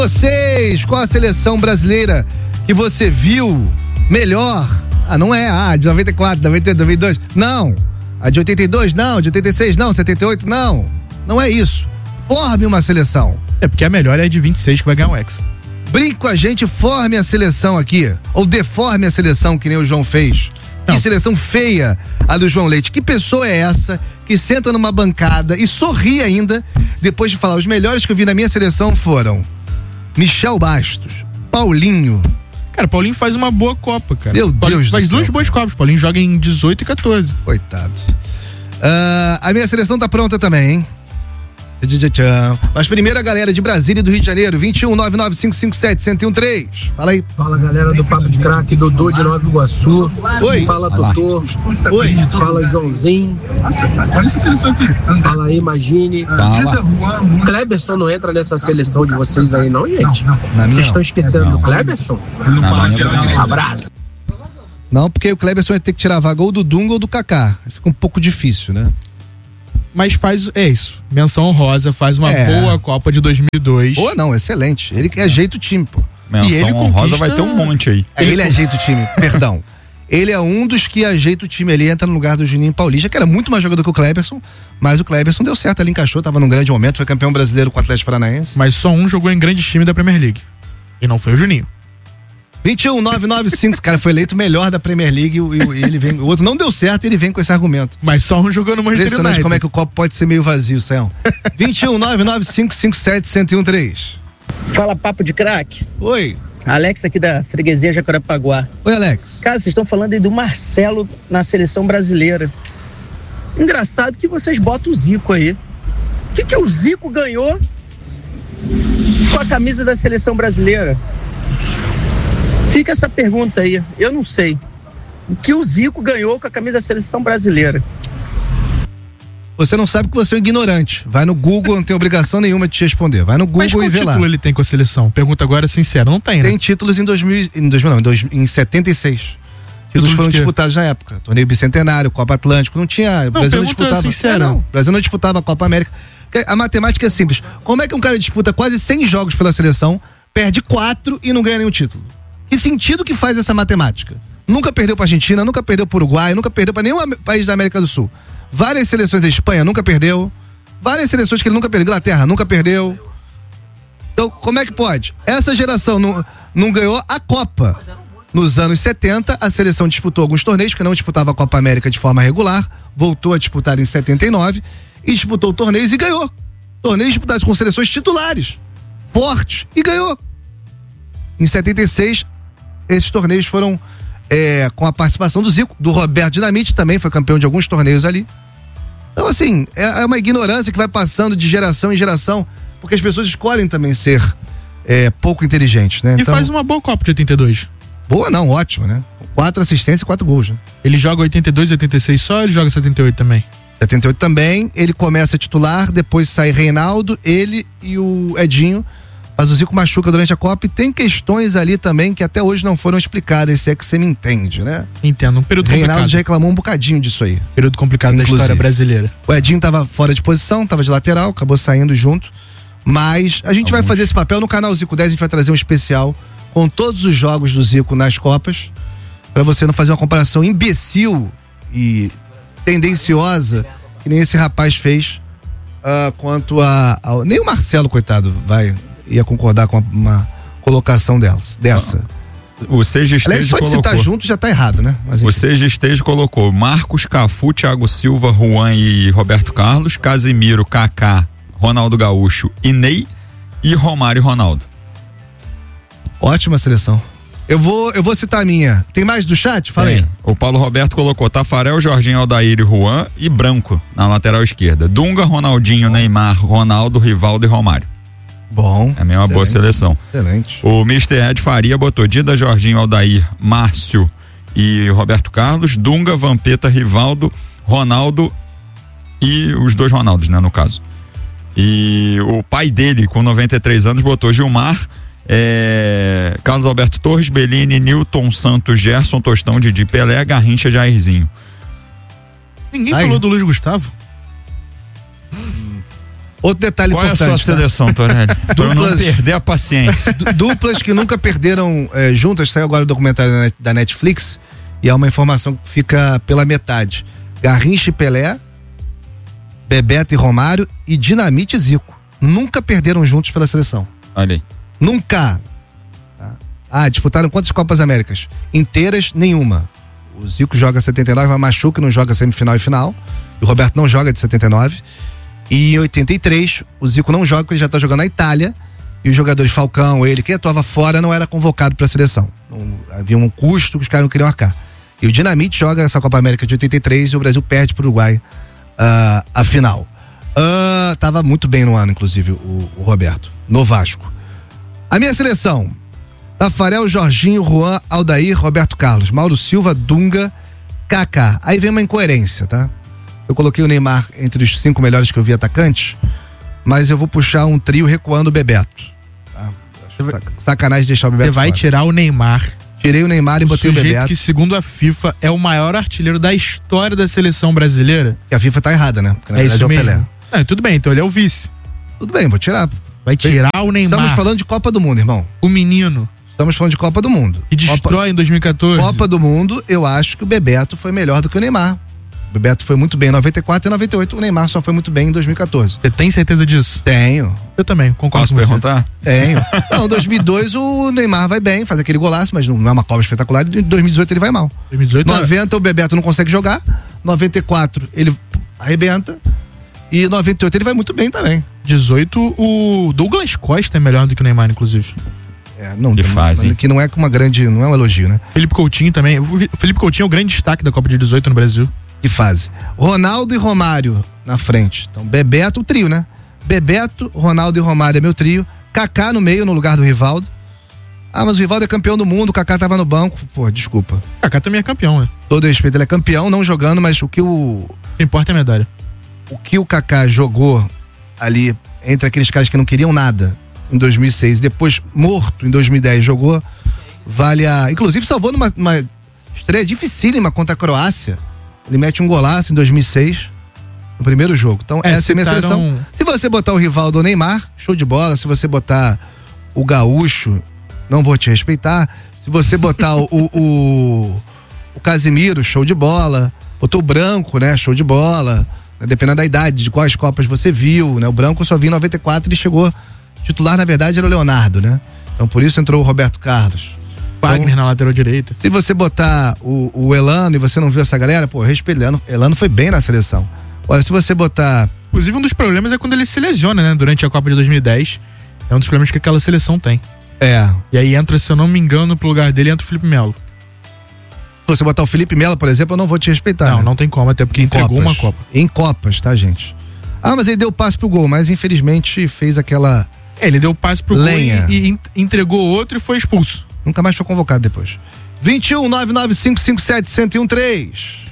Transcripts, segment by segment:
Vocês, qual a seleção brasileira que você viu melhor? Não é a de 94, 92, 92, não. A de 82, não. De 86, não. 78, não. Não é isso. Forme uma seleção. É porque a melhor é a de 26 que vai ganhar o Hexa. Brinque com a gente, forme a seleção aqui. Ou deforme a seleção que nem o João fez. Não. Que seleção feia a do João Leite. Que pessoa é essa que senta numa bancada e sorri ainda depois de falar: os melhores que eu vi na minha seleção foram Michel Bastos, Paulinho. Cara, Paulinho faz uma boa Copa, cara. Meu Deus do céu. Faz duas boas Copas. Paulinho joga em 18 e 14. Coitado. A minha seleção tá pronta também, hein? Mas primeiro a galera de Brasília e do Rio de Janeiro, 21-99557-1013. Fala aí. Fala, galera do Papo de Craque, Dodô de Nova Iguaçu. Oi. Fala, Totô. Oi. Fala, Joãozinho. Olha essa seleção aqui. Fala aí, Imagine. Kleberson não entra nessa seleção de vocês aí não, gente? Vocês estão esquecendo do Kleberson? Abraço. Não, porque o Kleberson vai ter que tirar a vaga ou do Dunga ou do Kaká. Fica um pouco difícil, né? Mas é isso. Menção honrosa, faz uma boa Copa de 2002. Boa não, excelente. Ele ajeita o time, pô. Menção E ele honrosa vai ter um monte aí. Ele ajeita o time, perdão. Ele é um dos que ajeita o time. Ele entra no lugar do Juninho Paulista, que era muito mais jogador que o Kleberson, mas o Kleberson deu certo, ele encaixou, tava num grande momento, foi campeão brasileiro com o Atlético Paranaense. Mas só um jogou em grande time da Premier League. E não foi o Juninho. 21-995, cara, foi eleito melhor da Premier League e ele vem, o outro não deu certo e ele vem com esse argumento. Mas só um jogou no Manchester Impressionante United. como é que o copo pode ser meio vazio, Sayão. 21-99557-1013. Fala, Papo de Craque. Oi. Alex aqui da freguesia Jacarepaguá. Oi, Alex. Cara, vocês estão falando aí do Marcelo na seleção brasileira. Engraçado que vocês botam o Zico aí. O que o Zico ganhou com a camisa da seleção brasileira? Fica essa pergunta aí, eu não sei. O que o Zico ganhou com a camisa da seleção brasileira? Você não sabe que você é um ignorante. Vai no Google, não tem obrigação nenhuma de te responder. Vai no Google e vê lá. Qual título ele tem com a seleção? Pergunta agora sincera, não tem, né? Tem títulos em 76. Títulos foram disputados na época. Torneio Bicentenário, Copa Atlântico, não tinha. O Brasil não disputava. Sincera. O Brasil não disputava a Copa América. A matemática é simples. Como é que um cara disputa quase 100 jogos pela seleção, perde 4 e não ganha nenhum título? Que sentido que faz essa matemática? Nunca perdeu pra Argentina, nunca perdeu pro Uruguai, nunca perdeu pra nenhum país da América do Sul. Várias seleções da Espanha nunca perdeu. Várias seleções que ele nunca perdeu. Inglaterra nunca perdeu. Então, como é que pode? Essa geração não ganhou a Copa. Nos anos 70, a seleção disputou alguns torneios, porque não disputava a Copa América de forma regular. Voltou a disputar em 79 e disputou torneios e ganhou. Torneios disputados com seleções titulares, fortes, e ganhou. Em 76, esses torneios foram com a participação do Zico, do Roberto Dinamite, também foi campeão de alguns torneios ali. Então, assim, é uma ignorância que vai passando de geração em geração, porque as pessoas escolhem também ser pouco inteligentes, né? E então, faz uma boa Copa de 82. Boa não, ótima, né? 4 assistências e 4 gols, né? Ele joga 82 e 86 só, ou ele joga 78 também? 78 também, ele começa a titular, depois sai Reinaldo, ele e o Edinho. Mas o Zico machuca durante a Copa e tem questões ali também que até hoje não foram explicadas, se é que você me entende, né? Entendo, um período Reinaldo complicado. já reclamou um bocadinho disso aí. Período complicado da história brasileira. O Edinho tava fora de posição, tava de lateral, acabou saindo junto. Mas a gente vai fazer esse papel no canal Zico 10, a gente vai trazer um especial com todos os jogos do Zico nas Copas, pra você não fazer uma comparação imbecil e tendenciosa que nem esse rapaz fez quanto nem o Marcelo, coitado, ia concordar com uma colocação dessa. O Seja Aliás, Esteja só de citar junto já tá errado, né? Mas, o Seja Esteja colocou Marcos, Cafu, Thiago Silva, Juan e Roberto Carlos, Casimiro, Kaká, Ronaldo Gaúcho, Inei e Romário e Ronaldo. Ótima seleção. Eu vou citar a minha. Tem mais do chat? Fala aí. O Paulo Roberto colocou Tafarel, Jorginho, Aldair e Juan e Branco na lateral esquerda. Dunga, Ronaldinho, Neymar, Ronaldo, Rivaldo e Romário. Bom. É uma boa seleção. Excelente. O Mr. Ed Faria botou Dida, Jorginho, Aldair, Márcio e Roberto Carlos, Dunga, Vampeta, Rivaldo, Ronaldo e os 2 Ronaldos, né, no caso. E o pai dele, com 93 anos, botou Gilmar, Carlos Alberto Torres, Bellini, Nilton Santos, Gerson, Tostão, Didi, Pelé, Garrincha, Jairzinho. Ninguém falou do Luiz Gustavo? Outro detalhe Qual importante. Qual é a sua seleção, Torelli? Pra eu não perder a paciência. Duplas que nunca perderam juntas, saiu agora o documentário da Netflix, e é uma informação que fica pela metade. Garrincha e Pelé, Bebeto e Romário e Dinamite e Zico. Nunca perderam juntos pela seleção. Olha aí. Nunca. Tá? Disputaram quantas Copas Américas? Inteiras, nenhuma. O Zico joga 79, mas machuca e não joga semifinal e final. E o Roberto não joga de 79. E em 83, o Zico não joga porque ele já tá jogando na Itália. E os jogadores Falcão, ele, quem atuava fora, não era convocado para a seleção. Havia um custo que os caras não queriam arcar. E o Dinamite joga essa Copa América de 83 e o Brasil perde pro Uruguai a final. Tava muito bem no ano, inclusive, o Roberto, no Vasco. A minha seleção: Tafarel, Jorginho, Juan, Aldair, Roberto Carlos, Mauro Silva, Dunga, Kaká. Aí vem uma incoerência, tá? Eu coloquei o Neymar entre os 5 melhores que eu vi atacantes, mas eu vou puxar um trio recuando o Bebeto. Tá? Sacanagem deixar o Bebeto Você vai fora. Tirar o Neymar. Tirei o Neymar e botei o Bebeto. Que, segundo a FIFA, é o maior artilheiro da história da seleção brasileira. Que a FIFA tá errada, né? Porque na verdade isso mesmo. é o Pelé. Tudo bem, então ele é o vice. Tudo bem, vou tirar. Vai tirar o Neymar. Estamos falando de Copa do Mundo, irmão. O menino. Estamos falando de Copa do Mundo. Que destrói em 2014. Copa do Mundo, eu acho que o Bebeto foi melhor do que o Neymar. O Bebeto foi muito bem em 94 e 98. O Neymar só foi muito bem em 2014. Você tem certeza disso? Tenho. Eu também, concordo Posso com perguntar? Tenho. Não, em 2002 o Neymar vai bem, faz aquele golaço, mas não é uma Copa espetacular. Em 2018 ele vai mal. 2018 90 o Bebeto não consegue jogar. 94 ele arrebenta. E 98 ele vai muito bem também. 18 o Douglas Costa é melhor do que o Neymar, inclusive. Não, que fase. Que não é uma grande, não é um elogio, né? Felipe Coutinho também. O Felipe Coutinho é o grande destaque da Copa de 18 no Brasil. Que fase. Ronaldo e Romário na frente. Então, Bebeto, o trio, né? Bebeto, Ronaldo e Romário é meu trio. Kaká no meio, no lugar do Rivaldo. Mas o Rivaldo é campeão do mundo, o Kaká tava no banco. Pô, desculpa. Kaká também é campeão, né? Todo respeito, ele é campeão, não jogando, mas o que importa é a medalha. O que o Kaká jogou ali entre aqueles caras que não queriam nada em 2006, depois morto em 2010, jogou, vale a... Inclusive salvou numa estreia dificílima contra a Croácia. Ele mete um golaço em 2006, no primeiro jogo. Então, essa é a minha seleção. Se você botar o Rivaldo ou o Neymar, show de bola. Se você botar o Gaúcho, não vou te respeitar. Se você botar o Casimiro, show de bola. Botou o Branco, né? Show de bola. Dependendo da idade, de quais Copas você viu, né? O Branco só viu em 94 e chegou... Titular, na verdade, era o Leonardo, né? Então, por isso entrou o Roberto Carlos. Wagner na lateral direita. Se você botar o Elano e você não viu essa galera, pô, respeito, Elano foi bem na seleção. Olha, se você botar... Inclusive, um dos problemas é quando ele se lesiona, né? Durante a Copa de 2010. É um dos problemas que aquela seleção tem. E aí entra, se eu não me engano, pro lugar dele entra o Felipe Melo. Se você botar o Felipe Melo, por exemplo, eu não vou te respeitar. Não, não tem como, até porque entregou uma Copa. Em Copas, tá, gente? Mas ele deu passe pro gol, mas infelizmente fez aquela... Ele deu passe pro lenha. Gol e entregou outro e foi expulso. Nunca mais foi convocado depois. 21 99557 1013.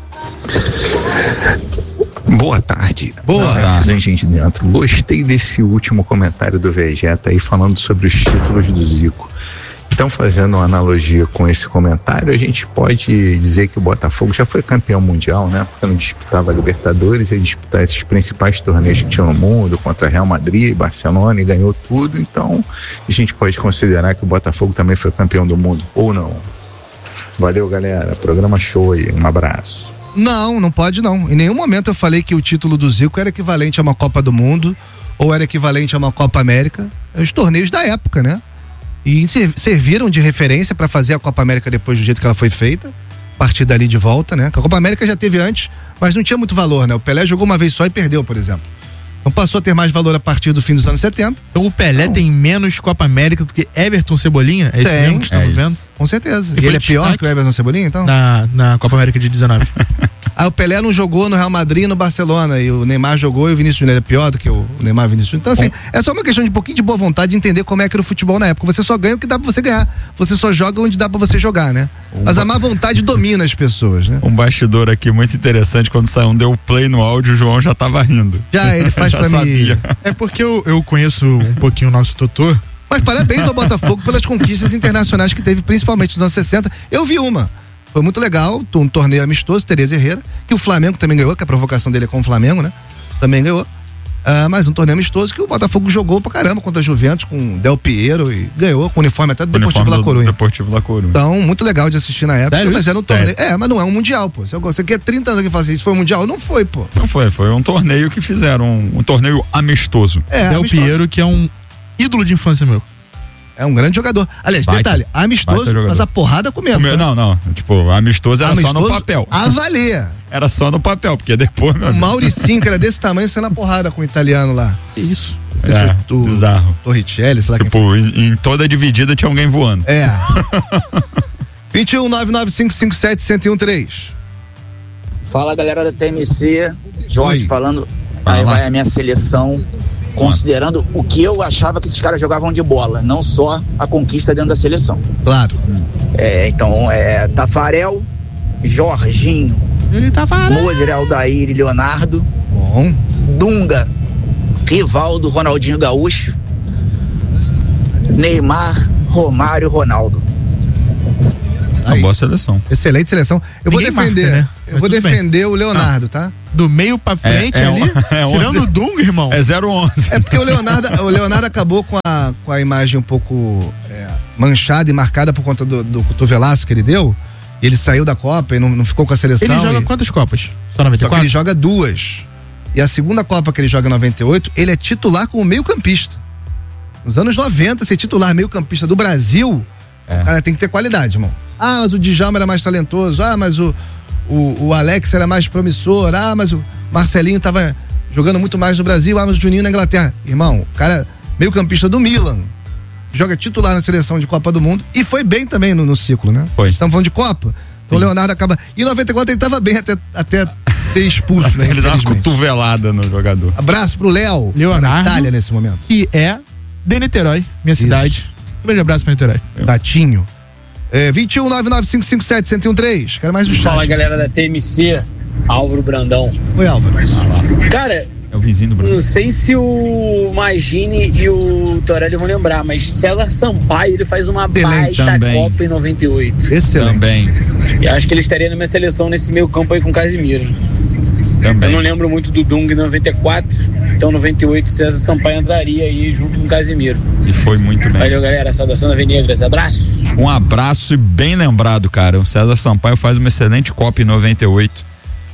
Boa tarde. Boa tarde, gente dentro. Gostei desse último comentário do Vegeta aí falando sobre os títulos do Zico. Então, fazendo uma analogia com esse comentário, a gente pode dizer que o Botafogo já foi campeão mundial, né? Porque não disputava a Libertadores, ele disputava esses principais torneios que tinha no mundo, contra Real Madrid, Barcelona, e ganhou tudo. Então, a gente pode considerar que o Botafogo também foi campeão do mundo, ou não? Valeu, galera. Programa show aí. Um abraço. Não pode não. Em nenhum momento eu falei que o título do Zico era equivalente a uma Copa do Mundo ou era equivalente a uma Copa América. Os torneios da época, né? E serviram de referência para fazer a Copa América depois do jeito que ela foi feita, a partir dali de volta, né? A Copa América já teve antes, mas não tinha muito valor, né? O Pelé jogou uma vez só e perdeu, por exemplo. Então passou a ter mais valor a partir do fim dos anos 70. Então o Pelé tem menos Copa América do que Everton Cebolinha? É isso mesmo que estamos vendo? Com certeza. E ele é pior que o Everton Cebolinha, então? Na Copa América de 19. O Pelé não jogou no Real Madrid e no Barcelona, e o Neymar jogou e o Vinícius Júnior é pior do que o Neymar e o Vinícius Júnior. Então, assim, é só uma questão de um pouquinho de boa vontade de entender como é que era o futebol na época. Você só ganha o que dá pra você ganhar. Você só joga onde dá pra você jogar, né? Mas a má vontade domina as pessoas, né? Um bastidor aqui muito interessante, quando saiu deu play no áudio, o João já tava rindo. Já, ele faz pra mim. É porque eu conheço um pouquinho o nosso Totô. Mas parabéns ao Botafogo pelas conquistas internacionais que teve, principalmente nos anos 60. Eu vi uma. Foi muito legal, um torneio amistoso, Tereza Herrera, que o Flamengo também ganhou, que a provocação dele é com o Flamengo, né? Também ganhou. Mas um torneio amistoso que o Botafogo jogou pra caramba contra a Juventus com Del Piero e ganhou com o uniforme até do Deportivo La Coruña. Deportivo La Coruña. Então, muito legal de assistir na época, Sério? mas era um torneio. Mas não é um mundial, pô. Você quer 30 anos que faz isso, foi um mundial? Não foi, pô. Não foi um torneio que fizeram, um torneio amistoso. Del Piero, que é um ídolo de infância meu. É um grande jogador. Aliás, detalhe, amistoso, mas a porrada comeu. Não. Tipo, amistoso era só no papel. A valer. Era só no papel, porque depois... O Mauricinho, que era desse tamanho, saiu na porrada com o italiano lá. Isso. Bizarro. Torricelli, sei lá. Tipo, em toda dividida tinha alguém voando. 21 99557 1013. Fala, galera da TMC. Jorge falando. Aí vai a minha seleção, considerando o que eu achava que esses caras jogavam de bola, não só a conquista dentro da seleção. Claro. Então, Tafarel, Jorginho, Moder, Aldair e Leonardo. Bom. Dunga, Rivaldo, Ronaldinho Gaúcho, Neymar, Romário, Ronaldo. Uma boa seleção. Excelente seleção. Eu Ninguém vou defender, marca, né? Eu vou defender o Leonardo, tá? Do meio pra frente ali, tirando o Dunga, irmão. É 0-11. É porque o Leonardo acabou com a imagem um pouco manchada e marcada por conta do cotovelaço que ele deu. Ele saiu da Copa e não ficou com a seleção. Ele joga quantas Copas? Só 94? Só que ele joga 2. E a segunda Copa que ele joga em 98, ele é titular como meio-campista. Nos anos 90, ser titular meio-campista do Brasil, o cara tem que ter qualidade, irmão. Mas o Djalma era mais talentoso. Mas o Alex era mais promissor. Mas o Marcelinho tava jogando muito mais no Brasil. Mas o Juninho na Inglaterra. Irmão, o cara meio-campista do Milan, joga titular na seleção de Copa do Mundo e foi bem também no ciclo, né? Foi. Estamos falando de Copa. Então o Leonardo acaba. E em 94 ele tava bem até ser expulso, né? Ele dá uma cotovelada no jogador. Abraço pro Léo, Leonardo, na Itália nesse momento. Que é de Niterói, minha cidade. Um grande abraço pra Niterói. Gatinho. 21 99557 1013. Quero mais do chat. Fala, galera da TMC. Álvaro Brandão. Oi, Álvaro. Cara, é o vizinho do Brandão. Não sei se o Magini e o Torelli vão lembrar, mas César Sampaio, ele faz uma baita Copa em 98. Excelente. Também. E acho que ele estaria na minha seleção nesse meio campo aí com o Casimiro. Também. Eu não lembro muito do Dunga em 94, então 98 César Sampaio entraria aí junto com o Casimiro. E foi muito bem. Valeu, galera, saudação da Venegras, abraço. Um abraço e bem lembrado, cara. O César Sampaio faz uma excelente Copa em 98.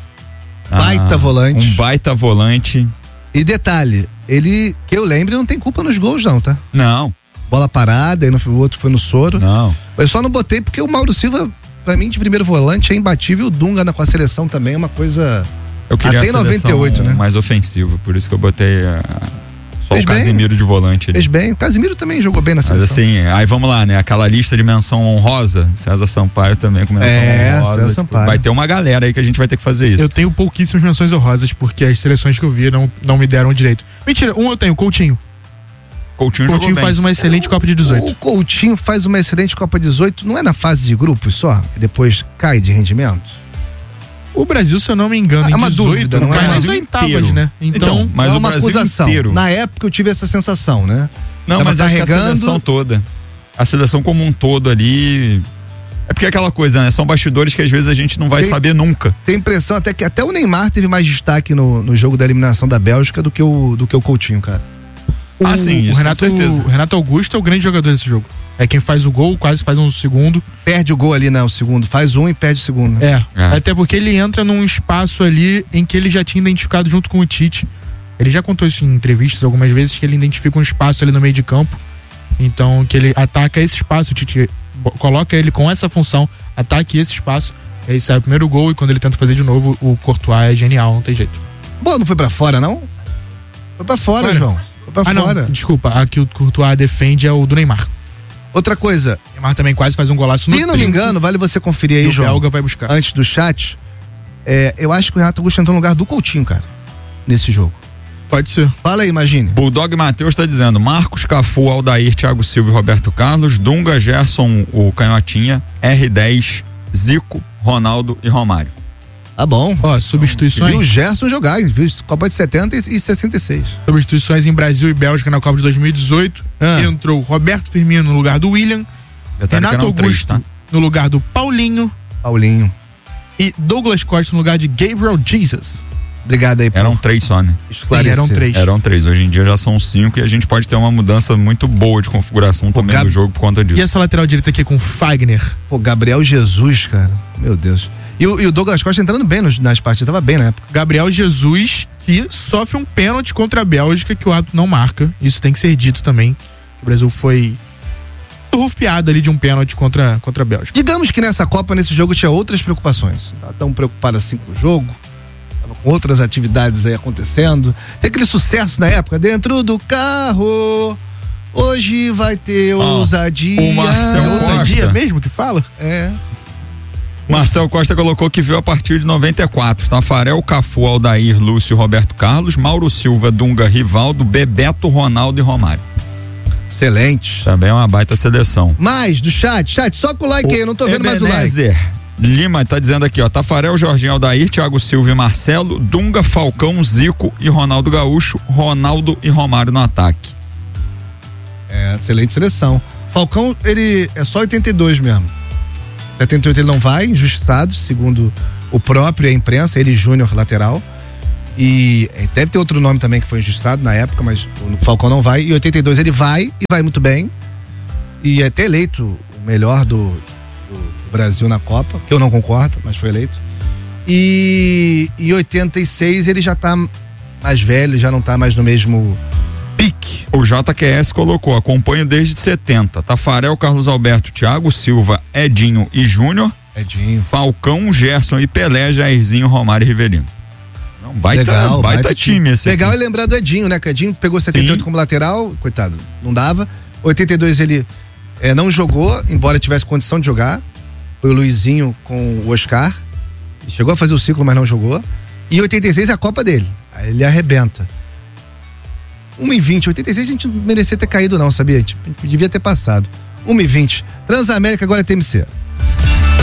Baita volante. Um baita volante. E detalhe, ele, que eu lembre, não tem culpa nos gols não, tá? Não. Bola parada, aí o outro foi no soro. Não. Eu só não botei porque o Mauro Silva, pra mim, de primeiro volante, é imbatível. O Dunga com a seleção também é uma coisa... Eu queria até em 98, né? Mais ofensivo, por isso que eu botei só Fez o Casimiro de volante ali. Fez bem, o Casimiro também jogou bem na seleção. Mas assim, aí vamos lá, né? Aquela lista de menção honrosa, César Sampaio também com menção honrosa. César Sampaio. Vai ter uma galera aí que a gente vai ter que fazer isso. Eu tenho pouquíssimas menções honrosas, porque as seleções que eu vi não me deram direito. Mentira, eu tenho, Coutinho. Coutinho faz uma excelente Copa de 18. O Coutinho faz uma excelente Copa 18, não é na fase de grupos só? E depois cai de rendimento? O Brasil, se eu não me engano, é uma em 18, dúvida, não cai é? nas oitavas, né? Então mas é o uma Brasil acusação. inteiro. Na época eu tive essa sensação, né? Não, mas acho que a seleção toda. A seleção como um todo ali. É porque é aquela coisa, né? São bastidores que às vezes a gente não vai saber nunca. Tem impressão até que até o Neymar teve mais destaque no jogo da eliminação da Bélgica do que o Coutinho, cara. Sim, isso, com certeza. O Renato Augusto é o grande jogador desse jogo. É quem faz o gol, quase faz um segundo. Perde o gol ali, né? O segundo. Faz um e perde o segundo. Até porque ele entra num espaço ali em que ele já tinha identificado junto com o Tite. Ele já contou isso em entrevistas algumas vezes, que ele identifica um espaço ali no meio de campo. Então, que ele ataca esse espaço, o Tite coloca ele com essa função, ataque esse espaço, aí sai o primeiro gol e quando ele tenta fazer de novo, o Courtois é genial, não tem jeito. Bom, não foi pra fora, não? Foi pra fora, João. Foi pra fora. Não, desculpa, a que o Courtois defende é o do Neymar. Outra coisa. O Neymar também quase faz um golaço no Se não me engano, vale você conferir aí, João. O belga vai buscar. Antes do chat, eu acho que o Renato Augusto entrou no lugar do Coutinho, cara, nesse jogo. Pode ser. Fala aí, imagine. Bulldog Matheus tá dizendo: Marcos, Cafu, Aldair, Thiago Silva e Roberto Carlos, Dunga, Gerson, o Canhotinha, R10, Zico, Ronaldo e Romário. Tá bom. Ó, substituições. E o Gerson jogar, viu? Copa de 70 e 66. Substituições em Brasil e Bélgica na Copa de 2018. Entrou Roberto Firmino no lugar do William, Renato Augusto no lugar do Paulinho Paulinho. E Douglas Costa no lugar de Gabriel Jesus. Obrigado aí. Eram 3 só, né? Sim, Eram 3. Hoje em dia já são 5 e a gente pode ter uma mudança muito boa de configuração também do jogo por conta disso. E essa lateral direita aqui com o Fagner? Pô, Gabriel Jesus, cara. Meu Deus. E o Douglas Costa entrando bem nas partidas, tava bem na época. Gabriel Jesus, que sofre um pênalti contra a Bélgica que o árbitro não marca. Isso tem que ser dito também. O Brasil foi rufiado ali de um pênalti contra a Bélgica. Digamos que nessa Copa, nesse jogo, tinha outras preocupações. Tava tão preocupado assim com o jogo, tava com outras atividades aí acontecendo. Tem aquele sucesso na época, dentro do carro, hoje vai ter ousadia. O Marcel ousadia Costa mesmo que fala? É. Marcel Costa colocou que viu a partir de 94. Tafarel, Cafu, Aldair, Lúcio, Roberto Carlos, Mauro Silva, Dunga, Rivaldo, Bebeto, Ronaldo e Romário. Excelente. Também é uma baita seleção. Mais do chat, só com o like aí, eu não tô vendo mais o like. Lima tá dizendo aqui, ó, Tafarel, Jorginho, Aldair, Thiago Silva e Marcelo, Dunga, Falcão, Zico e Ronaldo Gaúcho, Ronaldo e Romário no ataque. É, excelente seleção. Falcão, ele é só 82 mesmo. 78 ele não vai, injustiçado, segundo o próprio, a imprensa, ele Júnior lateral. E deve ter outro nome também que foi injustiçado na época, mas o Falcão não vai. E 82 ele vai, e vai muito bem. E é até eleito o melhor do Brasil na Copa, que eu não concordo, mas foi eleito. E em 86 ele já tá mais velho, já não tá mais no mesmo pique. O JQS colocou, acompanho desde 70. Tafarel, Carlos Alberto, Thiago Silva, Edinho e Júnior. Edinho. Falcão, Gerson e Pelé, Jairzinho, Romário e Rivelino. Não, baita time esse legal aqui. É lembrar do Edinho, né? Que o Edinho pegou 78 como lateral, coitado, não dava. 82 ele não jogou, embora tivesse condição de jogar. Foi o Luizinho com o Oscar. Chegou a fazer o ciclo, mas não jogou. E 86 é a Copa dele. Aí ele arrebenta. 1h20, 86 a gente não merecia ter caído não, sabia? A gente devia ter passado. 1h20. Transamérica agora é TMC.